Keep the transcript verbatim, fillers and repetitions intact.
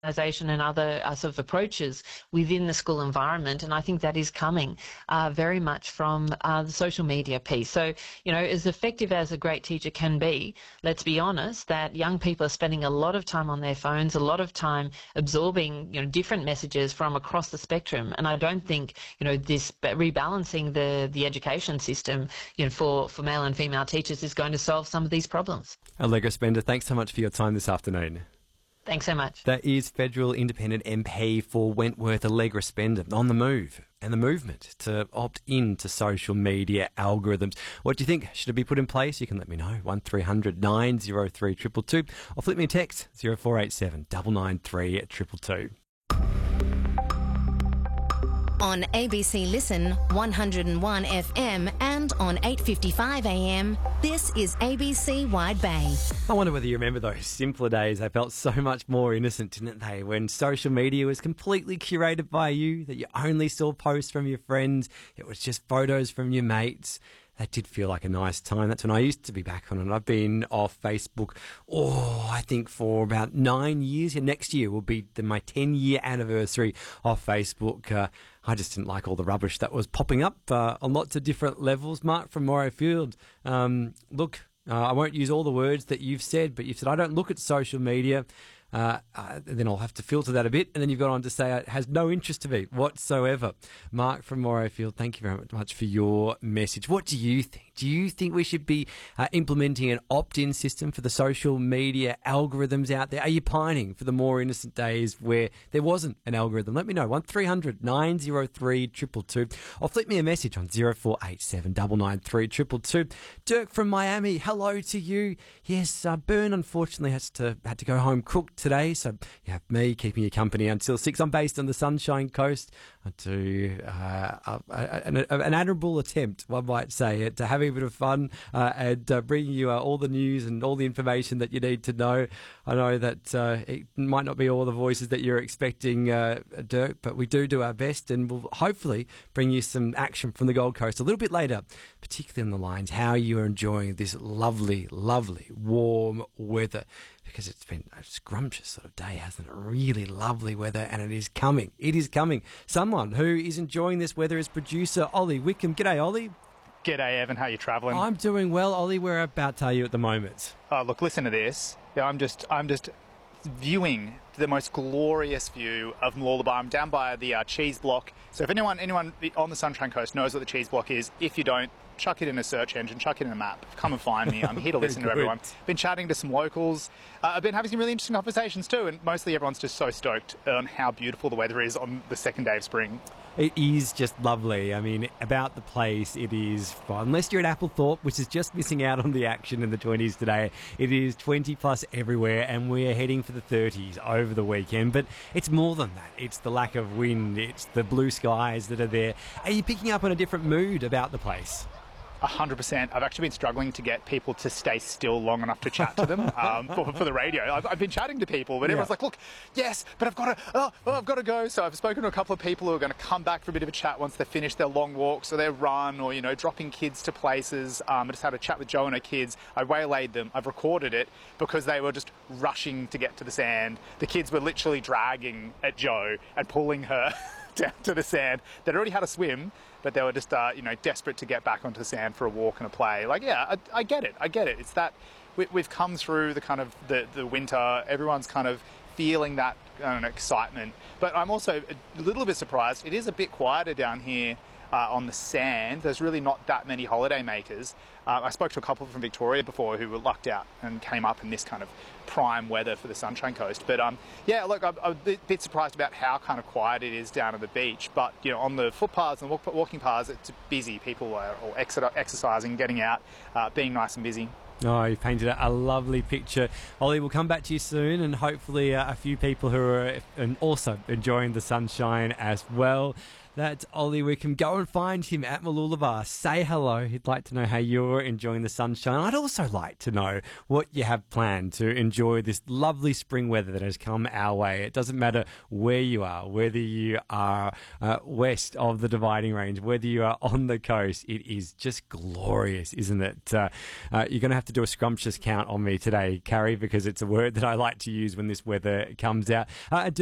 and other uh, sort of approaches within the school environment, and I think that is coming uh, very much from uh, the social media piece. So, you know, as effective as a great teacher can be, let's be honest that young people are spending a lot of time on their phones, a lot of time absorbing, you know, different messages from across the spectrum, and I don't think, you know, this rebalancing the the education system, you know, for for male and female teachers is going to solve some of these problems. Allegra Spender, thanks so much for your time this afternoon. Thanks so much. That is Federal Independent M P for Wentworth, Allegra Spender, on the move and the movement to opt in to social media algorithms. What do you think? Should it be put in place? You can let me know. one three hundred nine oh three two two two or flip me a text zero four eight seven nine nine three two two two. On A B C Listen, one oh one F M and on eight fifty-five A M, this is A B C Wide Bay. I wonder whether you remember those simpler days. They felt so much more innocent, didn't they? When social media was completely curated by you, that you only saw posts from your friends. It was just photos from your mates. That did feel like a nice time. That's when I used to be back on it. I've been off Facebook, oh, I think for about nine years. Yeah, next year will be the, my ten-year anniversary off Facebook. Uh, I just didn't like all the rubbish that was popping up uh, on lots of different levels. Mark from Morayfield, um, look, uh, I won't use all the words that you've said, but you've said, I don't look at social media. Uh, uh, then I'll have to filter that a bit. And then you've gone on to say it has no interest to me whatsoever. Mark from Morayfield, thank you very much for your message. What do you think? Do you think we should be uh, implementing an opt-in system for the social media algorithms out there? Are you pining for the more innocent days where there wasn't an algorithm? Let me know. one three hundred nine oh three two two two or flip me a message on zero four eight seven nine nine three two two two. Dirk from Miami, hello to you. Yes, uh, Bern unfortunately has to had to go home cooked today, so you have me keeping you company until six. I'm based on the Sunshine Coast. I do uh, a, a, an, an admirable attempt, one might say, at having a bit of fun uh, and uh, bringing you uh, all the news and all the information that you need to know. I know that uh, it might not be all the voices that you're expecting, uh, Dirk, but we do do our best, and we'll hopefully bring you some action from the Gold Coast a little bit later, particularly on the lines, how you are enjoying this lovely, lovely, warm weather. Because it's been a scrumptious sort of day, hasn't it? Really lovely weather, and it is coming. It is coming. Someone who is enjoying this weather is producer Ollie Wickham. G'day, Ollie. G'day, Evan. How are you travelling? I'm doing well, Ollie. Whereabouts are you at the moment? Oh, look, listen to this. Yeah, I'm just, I'm just viewing the most glorious view of Mooloolaba. I'm down by the uh, cheese block. So if anyone, anyone on the Sunshine Coast knows what the cheese block is, if you don't, chuck it in a search engine, chuck it in a map. Come and find me. I'm here to listen to everyone. Been chatting to some locals. Uh, I've been having some really interesting conversations too, and mostly everyone's just so stoked on how beautiful the weather is on the second day of spring. It is just lovely. I mean, about the place, it is fun. Unless you're at Applethorpe, which is just missing out on the action in the twenties today. It is twenty plus everywhere, and we're heading for the thirties over the weekend. But it's more than that. It's the lack of wind. It's the blue skies that are there. Are you picking up on a different mood about the place? one hundred percent. I've actually been struggling to get people to stay still long enough to chat to them um, for, for the radio. I've, I've been chatting to people, but everyone's yeah. like, look, yes, but I've got to, oh, oh, I've got to go. So I've spoken to a couple of people who are going to come back for a bit of a chat once they finish their long walks or their run or, you know, dropping kids to places. Um, I just had a chat with Jo and her kids. I waylaid them. I've recorded it because they were just rushing to get to the sand. The kids were literally dragging at Jo and pulling her down to the sand. They'd already had a swim, but they were just, uh, you know, desperate to get back onto the sand for a walk and a play. Like, yeah, I, I get it. I get it. It's that we, we've come through the kind of the, the winter. Everyone's kind of feeling that I don't know, excitement. But I'm also a little bit surprised. It is a bit quieter down here uh, on the sand. There's really not that many holiday makers. Uh, I spoke to a couple from Victoria before who were lucked out and came up in this kind of prime weather for the Sunshine Coast. But um, yeah, look, I'm, I'm a bit, bit surprised about how kind of quiet it is down at the beach. But you know, on the footpaths and walk, walking paths, it's busy. People are all ex- exercising, getting out, uh, being nice and busy. Oh, you painted a lovely picture. Ollie, we'll come back to you soon, and hopefully uh, a few people who are also enjoying the sunshine as well. That's Ollie Wickham. Go and find him at Mooloolaba. Say hello. He'd like to know how you're enjoying the sunshine. I'd also like to know what you have planned to enjoy this lovely spring weather that has come our way. It doesn't matter where you are, whether you are uh, west of the Dividing Range, whether you are on the coast. It is just glorious, isn't it? Uh, uh, you're going to have to do a scrumptious count on me today, Carrie, because it's a word that I like to use when this weather comes out. Uh,